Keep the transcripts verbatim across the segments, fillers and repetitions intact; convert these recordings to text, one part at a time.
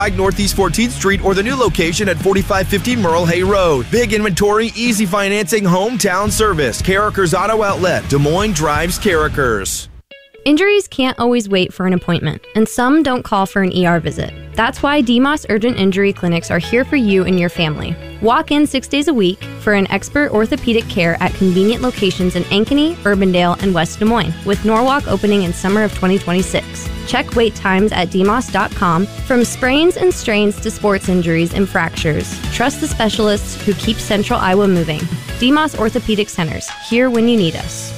Northeast fourteenth Street or the new location at forty-five fifty Merle Hay Road. Big inventory, easy financing, hometown service. Carrickers Auto Outlet. Des Moines drives Carrickers. Injuries can't always wait for an appointment, and some don't call for an E R visit. That's why D M O S Urgent Injury Clinics are here for you and your family. Walk in six days a week for an expert orthopedic care at convenient locations in Ankeny, Urbandale, and West Des Moines, with Norwalk opening in summer of twenty twenty-six. Check wait times at d m o s dot com. From sprains and strains to sports injuries and fractures, trust the specialists who keep Central Iowa moving. D M O S Orthopedic Centers, here when you need us.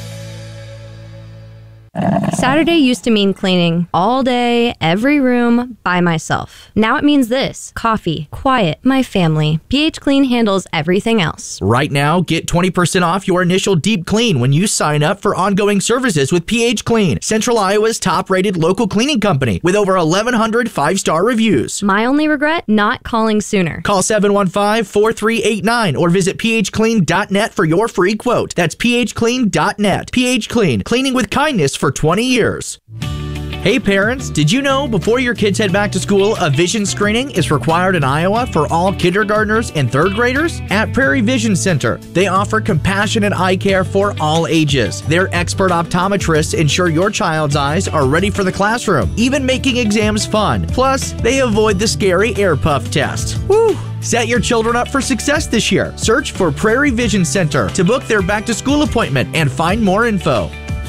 Saturday used to mean cleaning all day, every room, by myself. Now it means this: coffee, quiet, my family. P H Clean handles everything else. Right now, get twenty percent off your initial deep clean when you sign up for ongoing services with P H Clean, Central Iowa's top-rated local cleaning company with over eleven hundred five-star reviews. My only regret? Not calling sooner. Call seven one five, four three eight nine or visit p h clean dot net for your free quote. That's p h clean dot net. P H Clean, cleaning with kindness for twenty years. Hey parents, did you know before your kids head back to school, a vision screening is required in Iowa for all kindergartners and third graders? At Prairie Vision Center, they offer compassionate eye care for all ages. Their expert optometrists ensure your child's eyes are ready for the classroom, even making exams fun. Plus, they avoid the scary air puff test. Woo! Set your children up for success this year. Search for Prairie Vision Center to book their back to school appointment and find more info.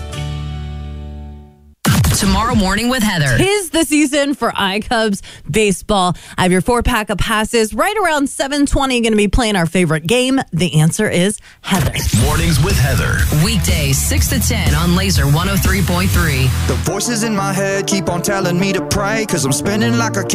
Tomorrow Morning with Heather. Tis the season for iCubs baseball. I have your four-pack of passes. Right around seven twenty, going to be playing our favorite game. The answer is Heather. Mornings with Heather. Weekdays, six to ten on Laser one oh three point three. The voices in my head keep on telling me to pray, 'cause I'm spinning like a